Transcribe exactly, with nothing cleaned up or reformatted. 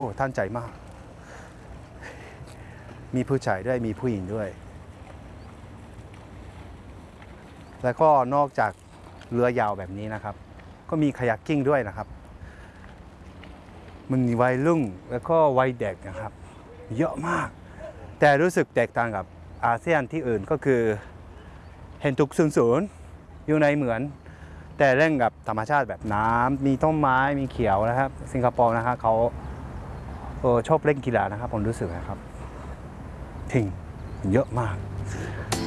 โอ้ท่านใจมาก มีผู้ชายด้วยมีผู้หญิงด้วย แล้วก็นอกจากเรือยาวแบบนี้นะครับ ก็มีคายักกิ้งด้วยนะครับ มันมีวัยรุ่นแล้วก็วัยเด็กนะครับ เยอะมาก แต่รู้สึกแตกต่างกับอาเซียนที่อื่นก็คือเห็นทุกศูนย์ศูนย์อยู่ในเหมือน แต่เล่นกับธรรมชาติแบบน้ำมีต้นไม้มีเขียวนะครับ สิงคโปร์นะครับเขาเออชอบเล่นกีฬานะครับผมรู้สึกนะครับทิ้งเยอะมาก